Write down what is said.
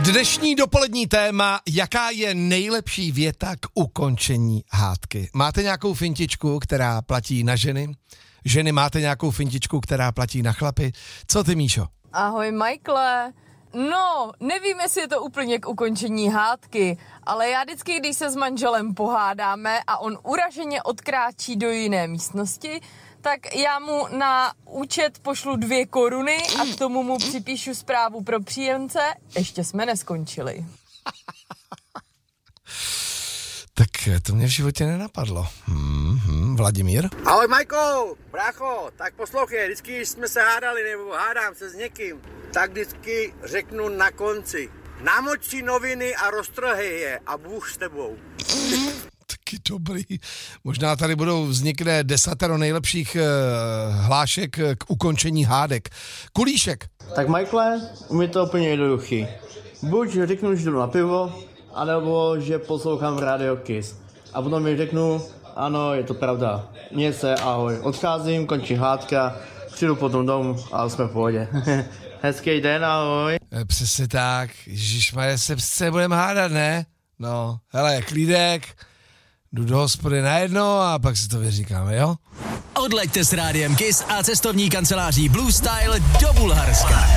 Dnešní dopolední téma, jaká je nejlepší věta k ukončení hádky. Máte nějakou fintičku, která platí na ženy? Ženy, máte nějakou fintičku, která platí na chlapy? Co ty, Míšo? Ahoj, Michaele. No, nevím, jestli je to úplně k ukončení hádky, ale já vždycky, když se s manželem pohádáme a on uraženě odkráčí do jiné místnosti, tak já mu na účet pošlu 2 koruny a k tomu mu připíšu zprávu pro příjemce. Ještě jsme neskončili. Tak to mě v životě nenapadlo. Vladimír? Ahoj Majko, brácho, tak poslouchej, vždycky, když jsme se hádali nebo hádám se s někým, tak vždycky řeknu na konci: namoč si noviny a roztrhej je a Bůh s tebou. Taky dobrý. Možná tady vznikne 10 nejlepších hlášek k ukončení hádek. Kulíšek. Tak Michaele, mi to úplně jednoduchý. Buď řeknu, že jdu na pivo, anebo že poslouchám Radio Kiss. A potom mi řeknu, ano, je to pravda. Měj se, ahoj. Odcházím, končí hádka, přijdu potom domů a jsme v pohodě. Hezký den, ahoj. Přesně tak. Ježišmarja, se budeme hádat, ne? No, hele, klídek, jdu do hospody na jedno a pak si to vyříkáme, jo? Odleďte s Rádiem Kiss a cestovní kanceláří Blue Style do Bulharska.